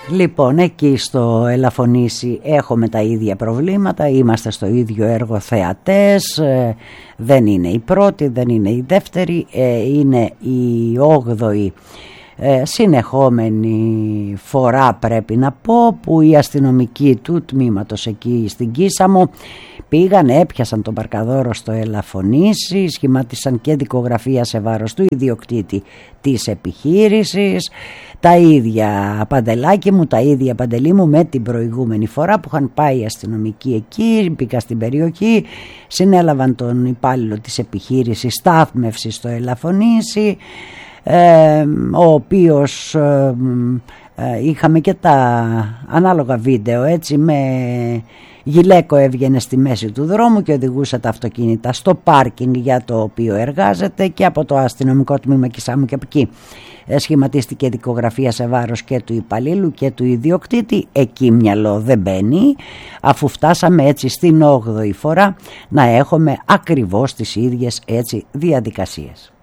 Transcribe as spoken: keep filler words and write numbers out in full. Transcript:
Λοιπόν, εκεί στο Ελαφωνήσι έχουμε τα ίδια προβλήματα, είμαστε στο ίδιο έργο θεατές, ε, δεν είναι η πρώτη, δεν είναι η δεύτερη, ε, είναι η όγδοη ε, συνεχόμενη φορά πρέπει να πω που οι αστυνομικοί του τμήματος εκεί στην Κίσαμο πήγαν, έπιασαν τον Παρκαδόρο στο Ελαφωνήσι, σχημάτισαν και δικογραφία σε βάρος του ιδιοκτήτη της επιχείρησης. Τα ίδια Παντελάκη μου, τα ίδια Παντελή μου με την προηγούμενη φορά που είχαν πάει οι αστυνομικοί εκεί, πήγαν στην περιοχή, συνέλαβαν τον υπάλληλο της επιχείρησης στάθμευσης στο Ελαφωνήσι, ε, ο οποίος ε, ε, είχαμε και τα ανάλογα βίντεο έτσι, με γυλαίκο έβγαινε στη μέση του δρόμου και οδηγούσε τα αυτοκίνητα στο πάρκινγκ για το οποίο εργάζεται, και από το αστυνομικό τμήμα Κισάμου και από εκεί σχηματίστηκε δικογραφία σε βάρος και του υπαλλήλου και του ιδιοκτήτη. Εκεί μυαλό δεν μπαίνει, αφού φτάσαμε έτσι στην όγδοη φορά να έχουμε ακριβώς τις ίδιες έτσι διαδικασίες.